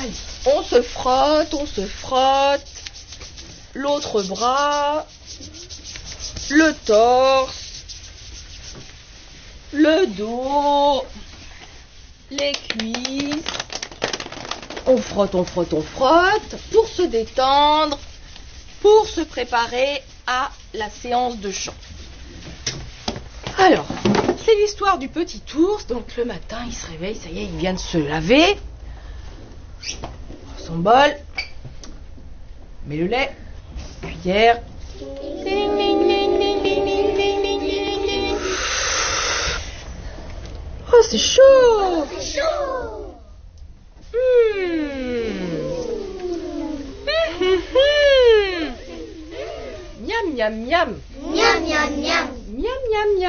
Allez, on se frotte. L'autre bras, le torse, le dos, les cuisses. On frotte pour se détendre, pour se préparer à la séance de chant. Alors, c'est l'histoire du petit ours. Donc le matin, il se réveille, ça y est, il vient de se laver. Son bol, met le lait, cuillère. Oh, c'est chaud! Miam, miam, miam. Miam, miam, miam. Miam, miam, miam.